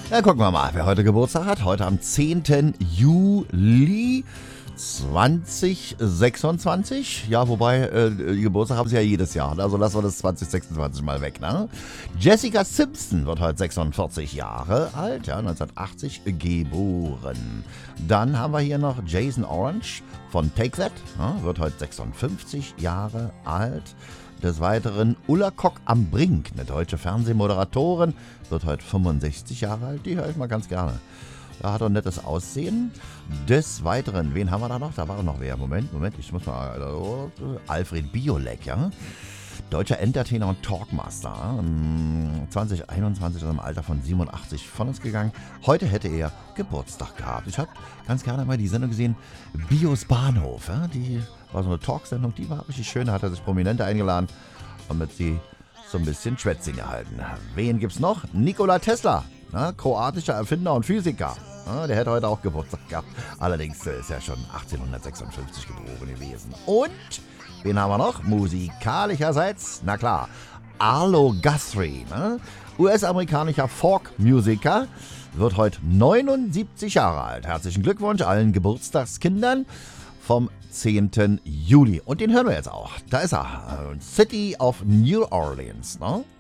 Ja, gucken wir mal, wer heute Geburtstag hat. Heute am 10. Juli 2026. Ja, wobei, Geburtstag haben sie ja jedes Jahr. Also lassen wir das 2026 mal weg, ne? Jessica Simpson wird heute 46 Jahre alt, ja, 1980 geboren. Dann haben wir hier noch Jason Orange von Take That, ja, wird heute 56 Jahre alt. Des Weiteren Ulla Kock am Brink, eine deutsche Fernsehmoderatorin, wird heute 65 Jahre alt. Die höre ich mal ganz gerne. Da hat er ein nettes Aussehen. Des Weiteren, wen haben wir da noch? Da war noch wer. Moment, ich muss mal... Alfred Biolek, ja? Deutscher Entertainer und Talkmaster. 2021 ist im Alter von 87 von uns gegangen. Heute hätte er Geburtstag gehabt. Ich habe ganz gerne mal die Sendung gesehen, Bios Bahnhof. Ja? Die war so eine Talksendung, die war richtig schön. Da hat er sich Prominente eingeladen und mit sie so ein bisschen Schwätzchen gehalten. Wen gibt's noch? Nikola Tesla, ne? Kroatischer Erfinder und Physiker. Ja, der hätte heute auch Geburtstag gehabt. Allerdings ist er schon 1856 geboren gewesen. Und wen haben wir noch? Musikalischerseits, na klar, Arlo Guthrie, ne? US-amerikanischer Folk-Musiker, wird heute 79 Jahre alt. Herzlichen Glückwunsch allen Geburtstagskindern vom 10. Juli. Und den hören wir jetzt auch. Da ist er. City of New Orleans, ne?